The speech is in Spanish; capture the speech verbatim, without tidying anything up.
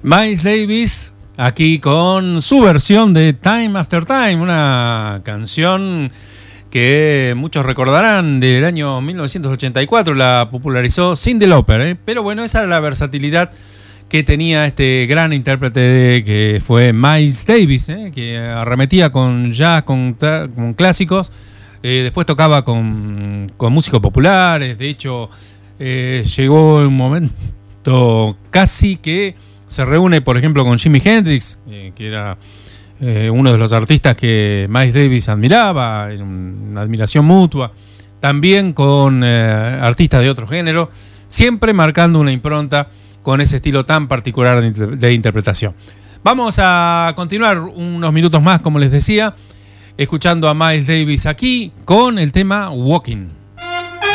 Miles Davis, aquí con su versión de Time After Time, una canción que muchos recordarán del año mil novecientos ochenta y cuatro, la popularizó Cyndi Lauper, ¿eh? Pero bueno, esa era la versatilidad que tenía este gran intérprete de, que fue Miles Davis, ¿eh? Que arremetía con jazz, con, con clásicos, eh, después tocaba con, con músicos populares, de hecho eh, llegó un momento casi que se reúne, por ejemplo, con Jimi Hendrix, eh, que era eh, uno de los artistas que Miles Davis admiraba, en una admiración mutua. También con eh, artistas de otro género, siempre marcando una impronta con ese estilo tan particular de, de interpretación. Vamos a continuar unos minutos más, como les decía, escuchando a Miles Davis aquí con el tema Walking.